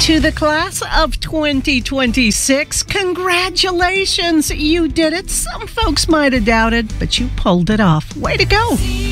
To the class of 2026, congratulations, you did it. Some folks might have doubted, but you pulled it off. Way to go.